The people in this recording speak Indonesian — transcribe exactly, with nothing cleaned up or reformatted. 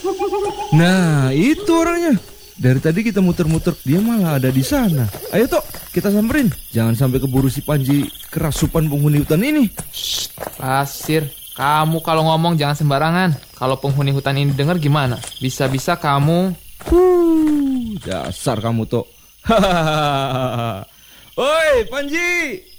Nah, itu orangnya. Dari tadi kita muter-muter, dia malah ada di sana. Ayo Tok, kita samperin. Jangan sampai keburu si Panji kerasupan penghuni hutan ini. Shh, Pasir, kamu kalau ngomong jangan sembarangan. Kalau penghuni hutan ini dengar gimana? Bisa-bisa kamu... Huh, dasar kamu Tok. Hahaha. Oi, Panji.